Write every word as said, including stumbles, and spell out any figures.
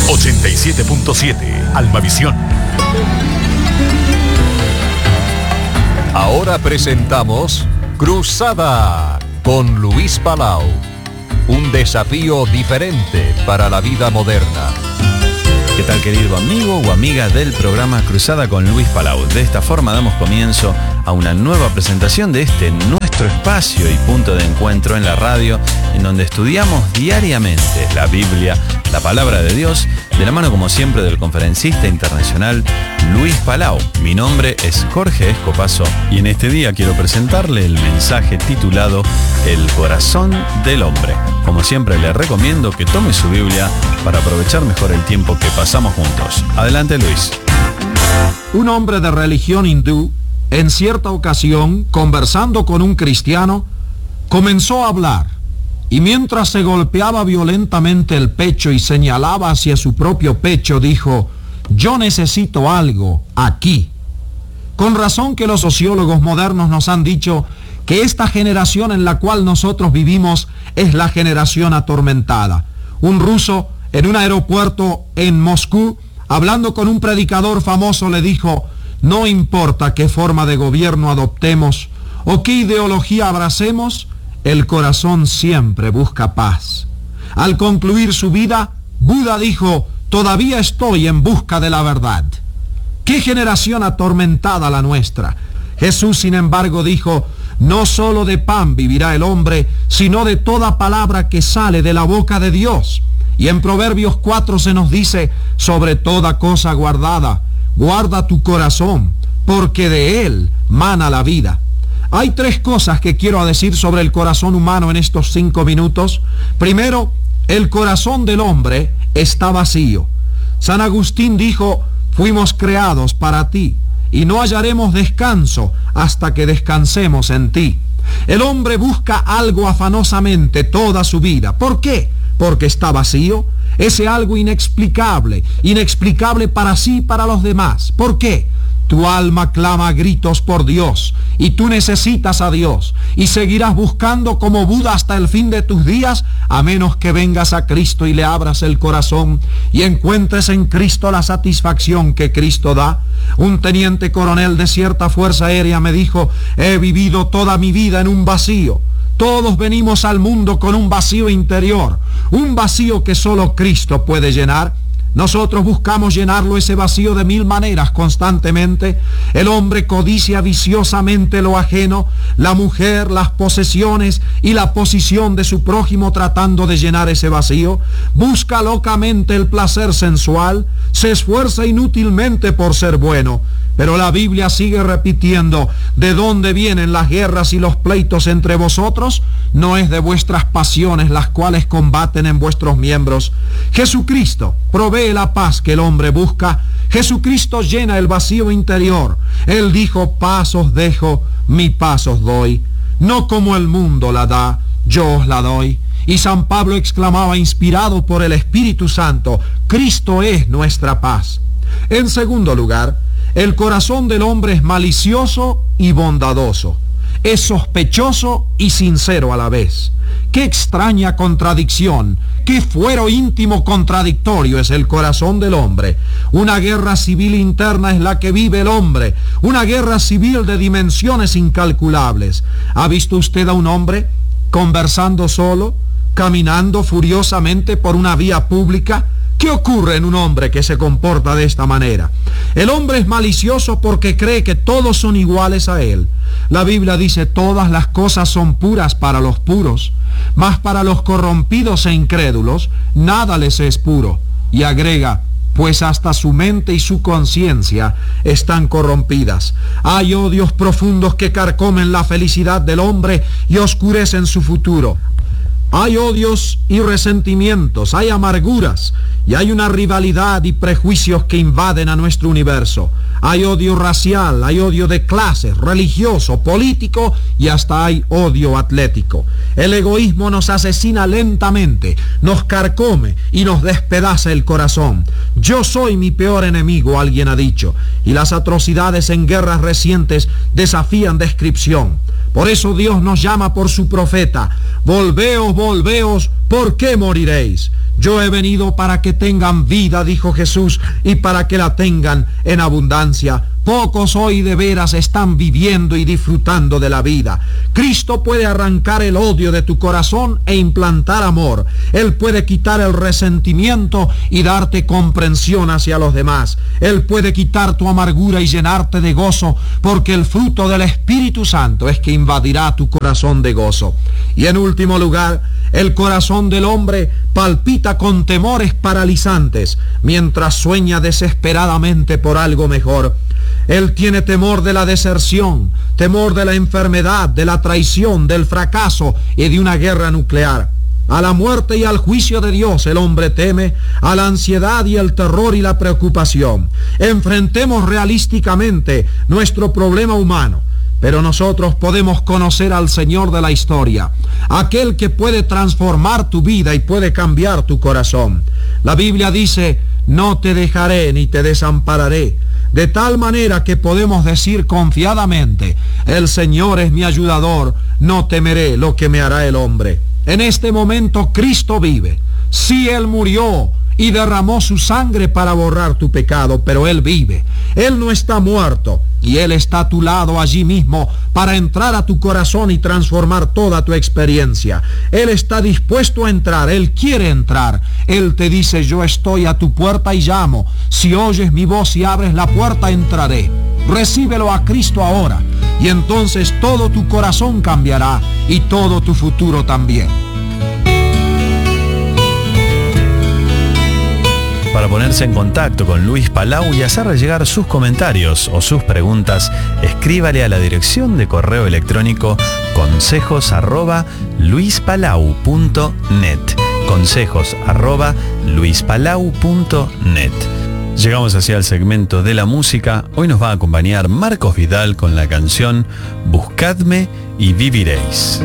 ochenta y siete punto siete Almavisión. Ahora presentamos Cruzada con Luis Palau. Un desafío diferente para la vida moderna. ¿Qué tal, querido amigo o amiga del programa Cruzada con Luis Palau? De esta forma damos comienzo a una nueva presentación de este nuestro espacio y punto de encuentro en la radio, en donde estudiamos diariamente la Biblia, la palabra de Dios, de la mano como siempre del conferencista internacional Luis Palau. Mi nombre es Jorge Escopazo y en este día quiero presentarle el mensaje titulado El corazón del hombre. Como siempre le recomiendo que tome su Biblia para aprovechar mejor el tiempo que pasamos juntos. Adelante, Luis. Un hombre de religión hindú, en cierta ocasión, conversando con un cristiano, comenzó a hablar, y mientras se golpeaba violentamente el pecho y señalaba hacia su propio pecho, dijo: yo necesito algo aquí. Con razón que los sociólogos modernos nos han dicho que esta generación en la cual nosotros vivimos es la generación atormentada. Un ruso en un aeropuerto en Moscú, hablando con un predicador famoso, le dijo: no importa qué forma de gobierno adoptemos o qué ideología abracemos, el corazón siempre busca paz. Al concluir su vida, Buda dijo: todavía estoy en busca de la verdad. ¡Qué generación atormentada la nuestra! Jesús, sin embargo, dijo: no solo de pan vivirá el hombre, sino de toda palabra que sale de la boca de Dios. Y en Proverbios cuatro se nos dice: sobre toda cosa guardada, guarda tu corazón, porque de él mana la vida. Hay tres cosas que quiero decir sobre el corazón humano en estos cinco minutos. Primero, el corazón del hombre está vacío. San Agustín dijo: fuimos creados para ti, y no hallaremos descanso hasta que descansemos en ti. El hombre busca algo afanosamente toda su vida. ¿Por qué? Porque está vacío. Ese algo inexplicable, inexplicable para sí y para los demás. ¿Por qué? Tu alma clama a gritos por Dios, y tú necesitas a Dios, y seguirás buscando como Buda hasta el fin de tus días, a menos que vengas a Cristo y le abras el corazón y encuentres en Cristo la satisfacción que Cristo da. Un teniente coronel de cierta fuerza aérea me dijo: he vivido toda mi vida en un vacío. Todos venimos al mundo con un vacío interior, un vacío que solo Cristo puede llenar. Nosotros buscamos llenarlo, ese vacío, de mil maneras constantemente. El hombre codicia viciosamente lo ajeno, la mujer, las posesiones y la posición de su prójimo, tratando de llenar ese vacío. Busca locamente el placer sensual, se esfuerza inútilmente por ser bueno. Pero la Biblia sigue repitiendo: ¿de dónde vienen las guerras y los pleitos entre vosotros? No es de vuestras pasiones las cuales combaten en vuestros miembros. Jesucristo provee la paz que el hombre busca. Jesucristo llena el vacío interior. Él dijo: paz os dejo, mi paz os doy. No como el mundo la da, yo os la doy. Y San Pablo exclamaba, inspirado por el Espíritu Santo: Cristo es nuestra paz. En segundo lugar, el corazón del hombre es malicioso y bondadoso. Es sospechoso y sincero a la vez. ¡Qué extraña contradicción! ¡Qué fuero íntimo contradictorio es el corazón del hombre! Una guerra civil interna es la que vive el hombre. Una guerra civil de dimensiones incalculables. ¿Ha visto usted a un hombre conversando solo, caminando furiosamente por una vía pública? ¿Qué ocurre en un hombre que se comporta de esta manera? El hombre es malicioso porque cree que todos son iguales a él. La Biblia dice: todas las cosas son puras para los puros, mas para los corrompidos e incrédulos nada les es puro. Y agrega: pues hasta su mente y su conciencia están corrompidas. Hay odios profundos que carcomen la felicidad del hombre y oscurecen su futuro. Hay odios y resentimientos, hay amarguras, y hay una rivalidad y prejuicios que invaden a nuestro universo. Hay odio racial, hay odio de clases, religioso, político, y hasta hay odio atlético. El egoísmo nos asesina lentamente, nos carcome y nos despedaza el corazón. Yo soy mi peor enemigo, alguien ha dicho, y las atrocidades en guerras recientes desafían descripción. Por eso Dios nos llama por su profeta: volveos, volveos, ¿por qué moriréis? Yo he venido para que tengan vida, dijo Jesús, y para que la tengan en abundancia. Pocos hoy de veras están viviendo y disfrutando de la vida. Cristo puede arrancar el odio de tu corazón e implantar amor. Él puede quitar el resentimiento y darte comprensión hacia los demás. Él puede quitar tu amargura y llenarte de gozo, porque el fruto del Espíritu Santo es que invadirá tu corazón de gozo. Y en último lugar, el corazón del hombre palpita con temores paralizantes mientras sueña desesperadamente por algo mejor. Él tiene temor de la deserción, temor de la enfermedad, de la traición, del fracaso y de una guerra nuclear. A la muerte y al juicio de Dios el hombre teme, a la ansiedad y el terror y la preocupación. Enfrentemos realísticamente nuestro problema humano, pero nosotros podemos conocer al Señor de la historia, aquel que puede transformar tu vida y puede cambiar tu corazón. La Biblia dice: no te dejaré ni te desampararé. De tal manera que podemos decir confiadamente: el Señor es mi ayudador, no temeré lo que me hará el hombre. En este momento Cristo vive. Sí, Él murió y derramó su sangre para borrar tu pecado, pero Él vive. Él no está muerto y Él está a tu lado allí mismo para entrar a tu corazón y transformar toda tu experiencia. Él está dispuesto a entrar, Él quiere entrar. Él te dice: yo estoy a tu puerta y llamo. Si oyes mi voz y abres la puerta, entraré. Recíbelo a Cristo ahora, y entonces todo tu corazón cambiará y todo tu futuro también. Para ponerse en contacto con Luis Palau y hacerle llegar sus comentarios o sus preguntas, escríbale a la dirección de correo electrónico consejos arroba luispalau punto net. Consejos arroba luispalau punto net. Llegamos hacia el segmento de la música. Hoy nos va a acompañar Marcos Vidal con la canción Buscadme y viviréis.